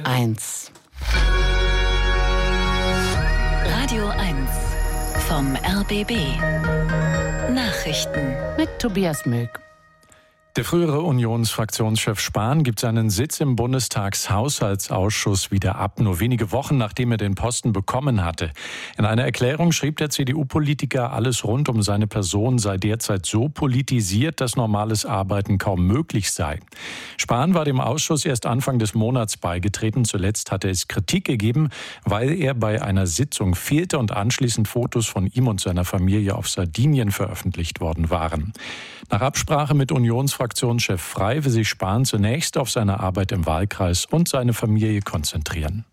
1. Radio 1 vom RBB. Nachrichten Mit Tobias Möck. Der frühere Unionsfraktionschef Spahn gibt seinen Sitz im Bundestagshaushaltsausschuss wieder ab, nur wenige Wochen nachdem er den Posten bekommen hatte. In einer Erklärung schrieb der CDU-Politiker, alles rund um seine Person sei derzeit so politisiert, dass normales Arbeiten kaum möglich sei. Spahn war dem Ausschuss erst Anfang des Monats beigetreten. Zuletzt hatte es Kritik gegeben, weil er bei einer Sitzung fehlte und anschließend Fotos von ihm und seiner Familie auf Sardinien veröffentlicht worden waren. Nach Absprache mit Unionsfraktionschef Frey will sich Spahn zunächst auf seine Arbeit im Wahlkreis und seine Familie konzentrieren.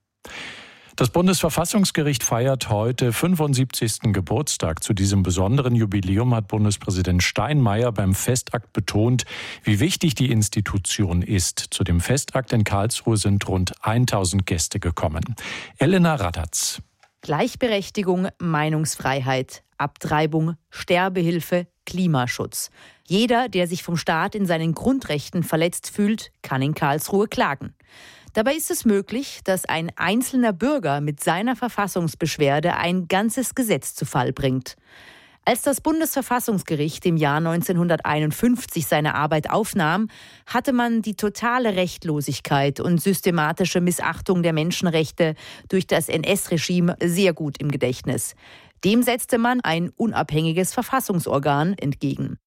Das Bundesverfassungsgericht feiert heute 75. Geburtstag. Zu diesem besonderen Jubiläum hat Bundespräsident Steinmeier beim Festakt betont, wie wichtig die Institution ist. Zu dem Festakt in Karlsruhe sind rund 1000 Gäste gekommen. Elena Radatz. Gleichberechtigung, Meinungsfreiheit, Abtreibung, Sterbehilfe, Klimaschutz. Jeder, der sich vom Staat in seinen Grundrechten verletzt fühlt, kann in Karlsruhe klagen. Dabei ist es möglich, dass ein einzelner Bürger mit seiner Verfassungsbeschwerde ein ganzes Gesetz zu Fall bringt. Als das Bundesverfassungsgericht im Jahr 1951 seine Arbeit aufnahm, hatte man die totale Rechtlosigkeit und systematische Missachtung der Menschenrechte durch das NS-Regime sehr gut im Gedächtnis. Dem setzte man ein unabhängiges Verfassungsorgan entgegen.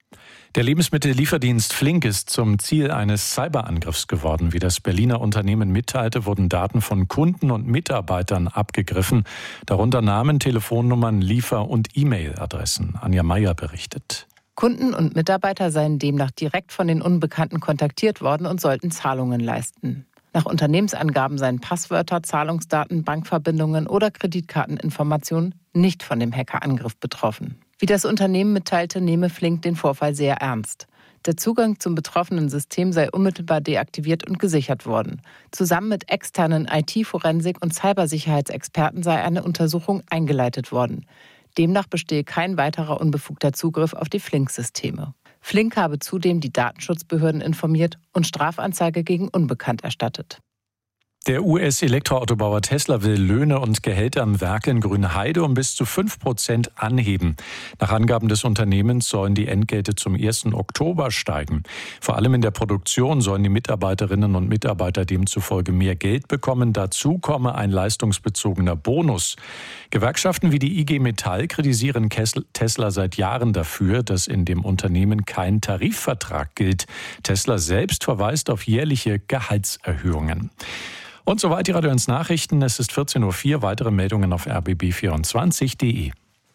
Der Lebensmittellieferdienst Flink ist zum Ziel eines Cyberangriffs geworden. Wie das Berliner Unternehmen mitteilte, wurden Daten von Kunden und Mitarbeitern abgegriffen, darunter Namen, Telefonnummern, Liefer- und E-Mail-Adressen. Anja Meier berichtet. Kunden und Mitarbeiter seien demnach direkt von den Unbekannten kontaktiert worden und sollten Zahlungen leisten. Nach Unternehmensangaben seien Passwörter, Zahlungsdaten, Bankverbindungen oder Kreditkarteninformationen nicht von dem Hackerangriff betroffen. Wie das Unternehmen mitteilte, nehme Flink den Vorfall sehr ernst. Der Zugang zum betroffenen System sei unmittelbar deaktiviert und gesichert worden. Zusammen mit externen IT-Forensik- und Cybersicherheitsexperten sei eine Untersuchung eingeleitet worden. Demnach bestehe kein weiterer unbefugter Zugriff auf die Flink-Systeme. Flink habe zudem die Datenschutzbehörden informiert und Strafanzeige gegen Unbekannt erstattet. Der US-Elektroautobauer Tesla will Löhne und Gehälter am Werk in Grünheide um bis zu 5% anheben. Nach Angaben des Unternehmens sollen die Entgelte zum 1. Oktober steigen. Vor allem in der Produktion sollen die Mitarbeiterinnen und Mitarbeiter demzufolge mehr Geld bekommen. Dazu komme ein leistungsbezogener Bonus. Gewerkschaften wie die IG Metall kritisieren Tesla seit Jahren dafür, dass in dem Unternehmen kein Tarifvertrag gilt. Tesla selbst verweist auf jährliche Gehaltserhöhungen. Und soweit die Radio 1 Nachrichten. Es ist 14.04 Uhr. Weitere Meldungen auf rbb24.de.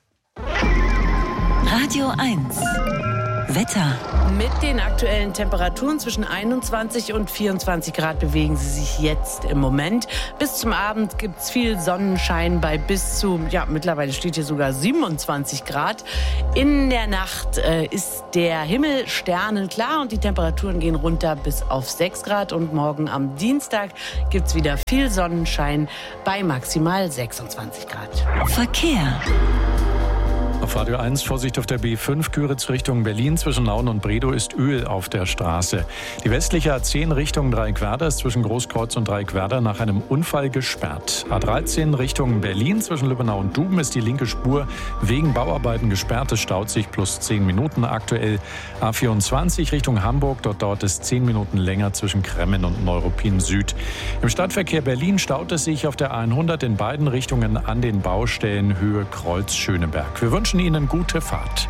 Radio 1 Wetter. Mit den aktuellen Temperaturen zwischen 21 und 24 Grad bewegen sie sich jetzt im Moment. Bis zum Abend gibt es viel Sonnenschein bei bis zu, mittlerweile steht hier sogar 27 Grad. In der Nacht ist der Himmel sternenklar und die Temperaturen gehen runter bis auf 6 Grad. Und morgen am Dienstag gibt es wieder viel Sonnenschein bei maximal 26 Grad. Verkehr. Auf Radio 1 Vorsicht auf der B5 Küritz Richtung Berlin. Zwischen Nauen und Bredow ist Öl auf der Straße. Die westliche A10 Richtung Dreieckwerder ist zwischen Großkreuz und Dreieckwerder nach einem Unfall gesperrt. A13 Richtung Berlin zwischen Lübbenau und Duben ist die linke Spur wegen Bauarbeiten gesperrt. Es staut sich plus 10 Minuten aktuell. A24 Richtung Hamburg, dort dauert es 10 Minuten länger zwischen Kremmen und Neuruppin Süd. Im Stadtverkehr Berlin staut es sich auf der A100 in beiden Richtungen an den Baustellen Höhe Kreuz Schöneberg. Wir wünschen Ihnen gute Fahrt.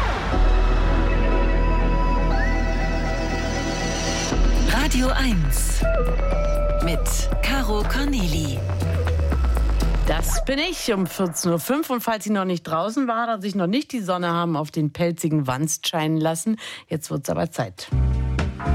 Radio 1 mit Caro Corneli. Das bin ich um 14.05 Uhr. Und falls Sie noch nicht draußen waren und sich noch nicht die Sonne haben auf den pelzigen Wanst scheinen lassen, jetzt wird's aber Zeit.